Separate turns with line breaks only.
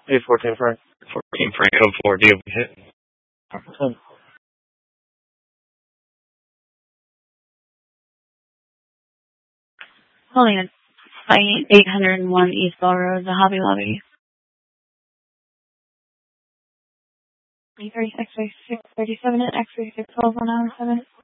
814 Frank.
14 Frank, code 4. Do you have a hit?
10.
Holding at 801 East Bell Road, the Hobby Lobby. 36, 637 at X-ray 612 1 hour 7.